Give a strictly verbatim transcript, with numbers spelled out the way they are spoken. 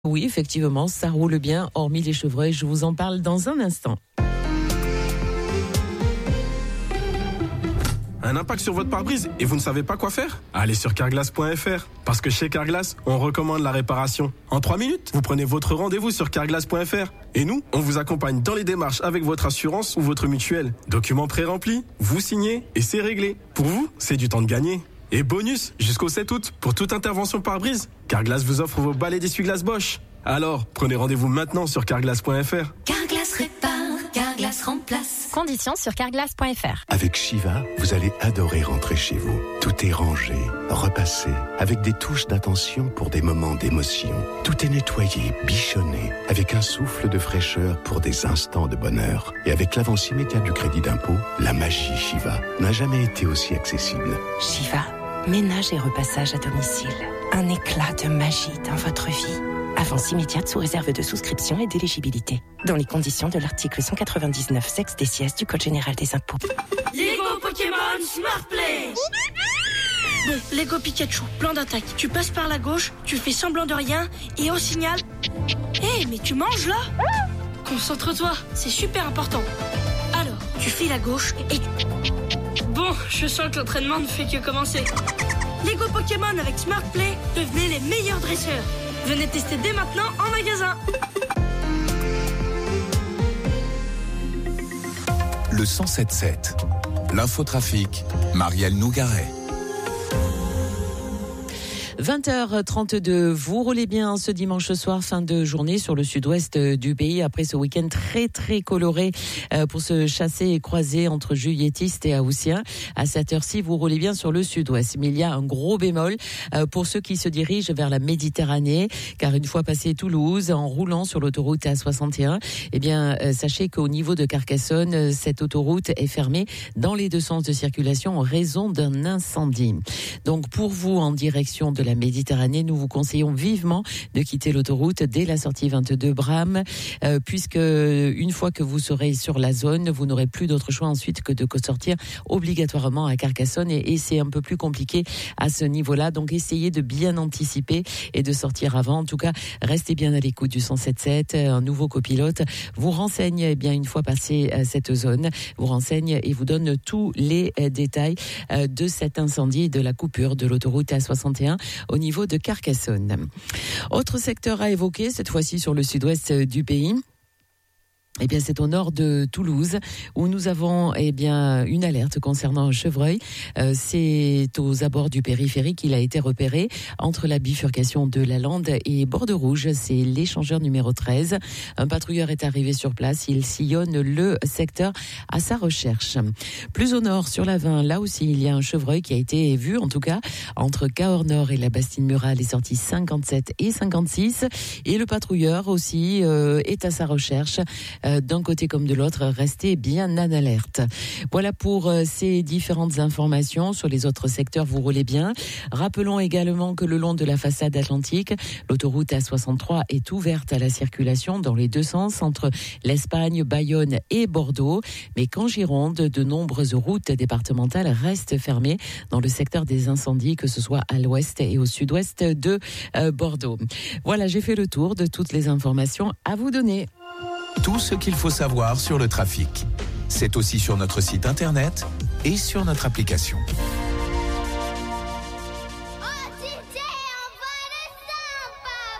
Oui, effectivement, ça roule bien, hormis les chevreuils. Je vous en parle dans un instant. Un impact sur votre pare-brise et vous ne savez pas quoi faire? Allez sur carglass point f r. Parce que chez Carglass, on recommande la réparation. En trois minutes, vous prenez votre rendez-vous sur carglass point f r. Et nous, on vous accompagne dans les démarches avec votre assurance ou votre mutuelle. Documents pré-remplis, vous signez et c'est réglé. Pour vous, c'est du temps de gagner. Et bonus, jusqu'au sept août, pour toute intervention pare-brise, Carglass vous offre vos balais d'essuie-glace Bosch. Alors, prenez rendez-vous maintenant sur carglass point f r. Carglass répare, Carglass remplace. Conditions sur carglass point f r. Avec Shiva, vous allez adorer rentrer chez vous. Tout est rangé, repassé, avec des touches d'attention pour des moments d'émotion. Tout est nettoyé, bichonné, avec un souffle de fraîcheur pour des instants de bonheur. Et avec l'avance immédiate du crédit d'impôt, la magie Shiva n'a jamais été aussi accessible. Shiva, ménage et repassage à domicile. Un éclat de magie dans votre vie. Avance immédiate sous réserve de souscription et d'éligibilité. Dans les conditions de l'article cent quatre-vingt-dix-neuf sexe des sièges du Code général des impôts. Lego Pokémon Smart Play. Bon, Lego Pikachu, plan d'attaque. Tu passes par la gauche, tu fais semblant de rien, et au signal... Hé, hey, mais tu manges là? Concentre-toi, c'est super important. Alors, tu files à gauche et... Bon, je sens que l'entraînement ne fait que commencer. Lego Pokémon avec Smart Play, devenez les meilleurs dresseurs. Venez tester dès maintenant en magasin. Le cent sept sept. L'infotrafic, Marielle Nougaret. vingt heures trente-deux, vous roulez bien ce dimanche soir, fin de journée sur le sud-ouest du pays, après ce week-end très très coloré pour se chasser et croiser entre juilletistes et haussiens. À cette heure-ci, vous roulez bien sur le sud-ouest. Mais il y a un gros bémol pour ceux qui se dirigent vers la Méditerranée, car une fois passé Toulouse, en roulant sur l'autoroute A soixante et un, eh bien, sachez qu'au niveau de Carcassonne, cette autoroute est fermée dans les deux sens de circulation en raison d'un incendie. Donc pour vous, en direction de la Méditerranée, nous vous conseillons vivement de quitter l'autoroute dès la sortie vingt-deux Bram, euh, puisque une fois que vous serez sur la zone, vous n'aurez plus d'autre choix ensuite que de sortir obligatoirement à Carcassonne, et, et c'est un peu plus compliqué à ce niveau-là. Donc essayez de bien anticiper et de sortir avant. En tout cas, restez bien à l'écoute du cent sept sept. Un nouveau copilote vous renseigne, eh bien une fois passé euh, cette zone, vous renseigne et vous donne tous les euh, détails euh, de cet incendie et de la coupure de l'autoroute A soixante et un au niveau de Carcassonne. Autre secteur à évoquer, cette fois-ci sur le sud-ouest du pays. Eh bien, c'est au nord de Toulouse où nous avons eh bien une alerte concernant un chevreuil. Euh, c'est aux abords du périphérique qu'il a été repéré entre la bifurcation de la Lande et Bordeaux-Rouge. C'est l'échangeur numéro treize. Un patrouilleur est arrivé sur place. Il sillonne le secteur à sa recherche. Plus au nord, sur la vingt, là aussi, il y a un chevreuil qui a été vu, en tout cas, entre Cahors-Nord et la Bastide-Murat, les sorties cinquante-sept et cinquante-six. Et le patrouilleur aussi euh, est à sa recherche. Euh, d'un côté comme de l'autre, restez bien en alerte. Voilà pour euh, ces différentes informations. Sur les autres secteurs, vous roulez bien. Rappelons également que le long de la façade atlantique, l'autoroute A soixante-trois est ouverte à la circulation dans les deux sens entre l'Espagne, Bayonne et Bordeaux. Mais qu'en Gironde, de nombreuses routes départementales restent fermées dans le secteur des incendies, que ce soit à l'ouest et au sud-ouest de euh, Bordeaux. Voilà, j'ai fait le tour de toutes les informations à vous donner. Tout ce qu'il faut savoir sur le trafic. C'est aussi sur notre site internet et sur notre application.